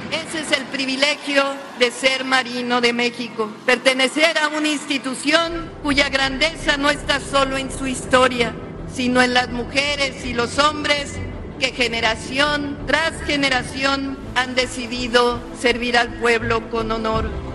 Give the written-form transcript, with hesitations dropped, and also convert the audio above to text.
Ese es el privilegio de ser marino de México, pertenecer a una institución cuya grandeza no está solo en su historia, sino en las mujeres y los hombres que generación tras generación han decidido servir al pueblo con honor.